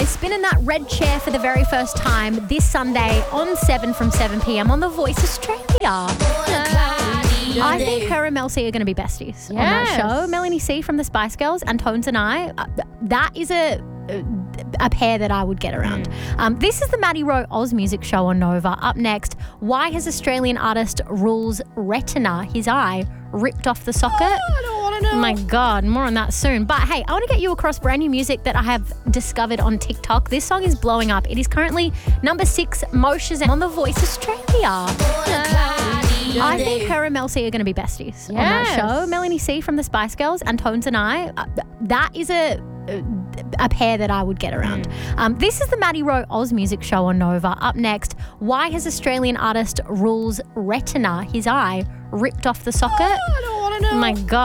spinning that red chair for the very first time this Sunday on 7 from 7 p.m. on The Voice Australia. I think her and Mel C are going to be besties on that show. Melanie C from the Spice Girls and Tones and I, that is a pair that I would get around. This is the Maddie Rowe Oz Music Show on Nova. Up next, why has Australian artist Rules' retina, his eye, ripped off the socket? I don't want to know. Oh my God, more on that soon. But hey, I want to get you across brand new music that I have discovered on TikTok. This song is blowing up. It is currently number 6 most Shazam on The Voice Australia. I think her and Mel C are going to be besties on that show. Melanie C from the Spice Girls and Tones and I, that is a pair that I would get around. This is the Maddie Rowe Oz Music Show on Nova. Up next, why has Australian artist Rules' retina, his eye, ripped off the socket? I don't want to know. Oh my God.